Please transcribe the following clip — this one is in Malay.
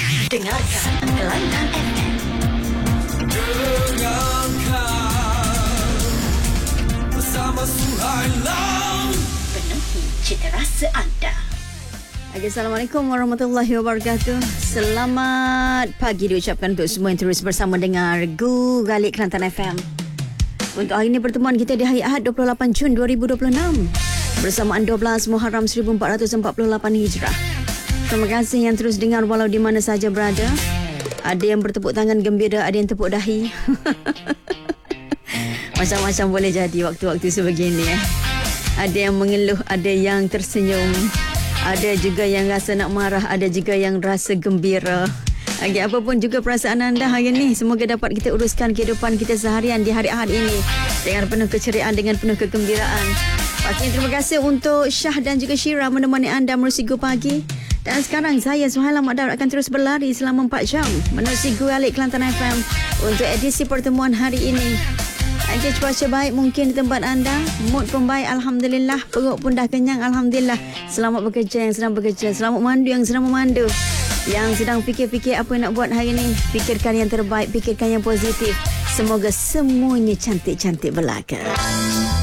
Dengarkan Kelantan FM. Dengarkan bersama Suhailan. Penuhi cita rasa anda. Assalamualaikum warahmatullahi wabarakatuh. Selamat pagi diucapkan untuk semua yang terus bersama dengar Galik Kelantan FM. Untuk hari ini pertemuan kita di hari Ahad 28 Jun 2026 bersamaan 12 Muharram 1448 Hijrah. Terima kasih yang terus dengar walau di mana saja berada. Ada yang bertepuk tangan gembira, ada yang tepuk dahi. Macam-macam boleh jadi waktu-waktu sebegini ya. Ada yang mengeluh, ada yang tersenyum. Ada juga yang rasa nak marah, ada juga yang rasa gembira. Lagi apapun juga perasaan anda hari ini, semoga dapat kita uruskan kehidupan kita seharian di hari Ahad ini dengan penuh keceriaan, dengan penuh kegembiraan. Pastinya terima kasih untuk Syah dan juga Syira menemani anda menerusi Go Pagi. Dan sekarang saya Suhailan Makdar akan terus berlari selama 4 jam menerusi Galik Kelantan FM untuk edisi pertemuan hari ini. Aja cuaca baik mungkin di tempat anda, mood pun baik alhamdulillah, perut pun dah kenyang alhamdulillah. Selamat bekerja yang sedang bekerja, selamat memandu yang sedang memandu, yang sedang fikir-fikir apa yang nak buat hari ini. Fikirkan yang terbaik, fikirkan yang positif. Semoga semuanya cantik-cantik belaka.